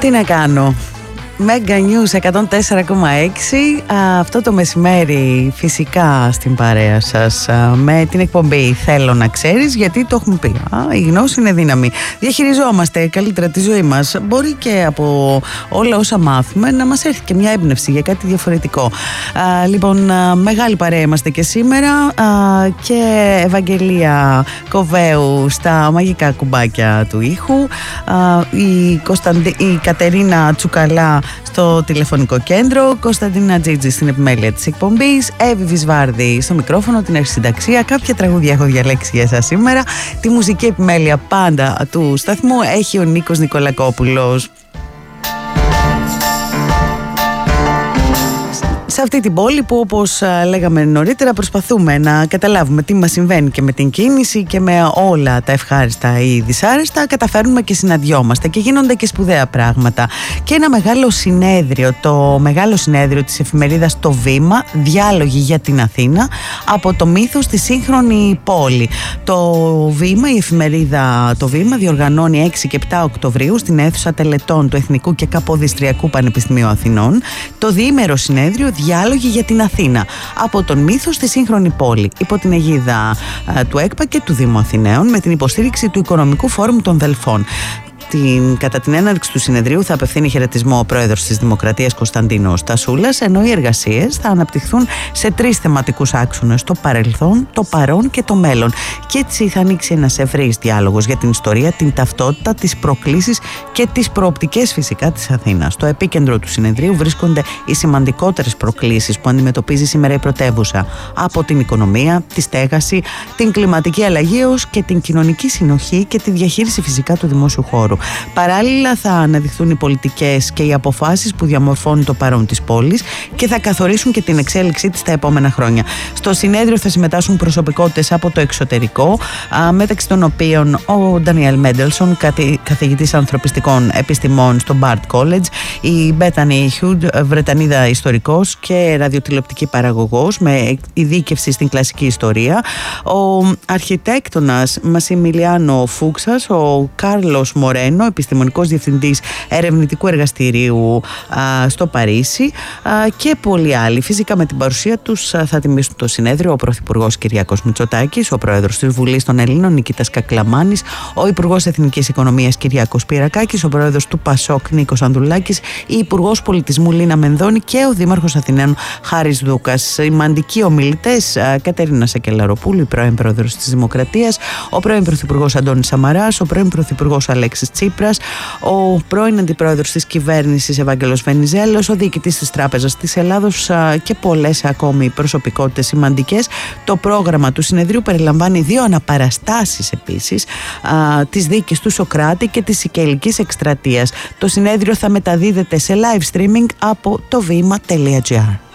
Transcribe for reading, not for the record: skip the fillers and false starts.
Τι να κάνω. Mega News 104,6. Αυτό το μεσημέρι φυσικά στην παρέα σας με την εκπομπή Θέλω να ξέρεις, γιατί το έχουμε πει, η γνώση είναι δύναμη. Διαχειριζόμαστε καλύτερα τη ζωή μας. Μπορεί και από όλα όσα μάθουμε να μας έρθει και μια έμπνευση για κάτι διαφορετικό. Λοιπόν, μεγάλη παρέα είμαστε και σήμερα, και Ευαγγελία Κοβέου στα μαγικά κουμπάκια του ήχου, η Κατερίνα Τσουκαλά στο τηλεφωνικό κέντρο, Κωνσταντίνα Τζίτζη στην επιμέλεια της εκπομπής, Εύη Βυσβάρδη στο μικρόφωνο, την αρχισυνταξία. Κάποια τραγούδια έχω διαλέξει για εσάς σήμερα. Τη μουσική επιμέλεια πάντα του σταθμού έχει ο Νίκος Νικολακόπουλος. Σε αυτή την πόλη που, όπως λέγαμε νωρίτερα, προσπαθούμε να καταλάβουμε τι μας συμβαίνει και με την κίνηση και με όλα τα ευχάριστα ή δυσάρεστα, καταφέρνουμε και συναντιόμαστε και γίνονται και σπουδαία πράγματα. Και ένα μεγάλο συνέδριο, το μεγάλο συνέδριο της εφημερίδας Το Βήμα, διάλογοι για την Αθήνα, από το μύθος στη σύγχρονη πόλη. Το Βήμα, η εφημερίδα Το Βήμα, διοργανώνει 6 και 7 Οκτωβρίου στην αίθουσα τελετών του Εθνικού και Καποδιστριακού Πανεπιστημίου Αθηνών το διήμερο συνέδριο Διάλογοι για την Αθήνα, από τον μύθο στη σύγχρονη πόλη, υπό την αιγίδα του ΕΚΠΑ και του Δήμου Αθηναίων, με την υποστήριξη του Οικονομικού Φόρουμ των Δελφών. Κατά την έναρξη του συνεδρίου θα απευθύνει χαιρετισμό ο πρόεδρος της Δημοκρατίας Κωνσταντίνος Τασούλας, ενώ οι εργασίες θα αναπτυχθούν σε 3 θεματικούς άξονες: το παρελθόν, το παρόν και το μέλλον. Και έτσι θα ανοίξει ένας ευρύς διάλογος για την ιστορία, την ταυτότητα, τις προκλήσεις και τις προοπτικές φυσικά της Αθήνας. Στο επίκεντρο του συνεδρίου βρίσκονται οι σημαντικότερες προκλήσεις που αντιμετωπίζει σήμερα η πρωτεύουσα, από την οικονομία, τη στέγαση, την κλιματική αλλαγή έως και την κοινωνική συνοχή και τη διαχείριση φυσικά του δημόσιου χώρου. Παράλληλα θα αναδειχθούν οι πολιτικές και οι αποφάσεις που διαμορφώνουν το παρόν της πόλης και θα καθορίσουν και την εξέλιξή της τα επόμενα χρόνια. Στο συνέδριο θα συμμετάσχουν προσωπικότητες από το εξωτερικό, μεταξύ των οποίων ο Ντανιέλ Μέντελσον, καθηγητής ανθρωπιστικών επιστημών στο Bard College, η Μπέτανι Χιούντ, Βρετανίδα ιστορικός και ραδιοτηλεοπτική παραγωγός με ειδίκευση στην κλασική ιστορία, ο αρχιτέκτονας Μασιμιλιάνο Φούξας, ο Κάρλος Μορένο, επιστημονικός διευθυντής ερευνητικού εργαστηρίου στο Παρίσι, και πολλοί άλλοι. Φυσικά με την παρουσία τους θα τιμήσουν το συνέδριο ο Πρωθυπουργός Κυριάκος Μητσοτάκης, ο Πρόεδρος της Βουλής των Ελλήνων Νικήτας Κακλαμάνης, ο Υπουργός Εθνικής Οικονομίας Κυριάκος Πυρακάκης, ο Πρόεδρος του ΠΑΣΟΚ Νίκος Ανδουλάκης, η Υπουργός Πολιτισμού Λίνα Μενδώνη και ο Δήμαρχος Αθηναίων Χάρης Δούκας. Σημαντικοί ομιλητές: Κατερίνα Σακελαροπούλου, η πρώην Πρόεδρος της Δημοκρατίας, ο πρώην Πρωθυπουργός Αντώνης Σαμαράς, ο πρώην Πρωθυπουργός Αλέξης Τσίπρας, ο πρώην Αντιπρόεδρος της Κυβέρνησης Ευάγγελος Βενιζέλος, ο Διοικητής της Τράπεζας της Ελλάδος και πολλές ακόμη προσωπικότητες σημαντικές. Το πρόγραμμα του συνεδρίου περιλαμβάνει 2 αναπαραστάσεις επίσης, της δίκης του Σοκράτη και της Σικελικής Εκστρατείας. Το συνέδριο θα μεταδίδεται σε live streaming από το βήμα.gr.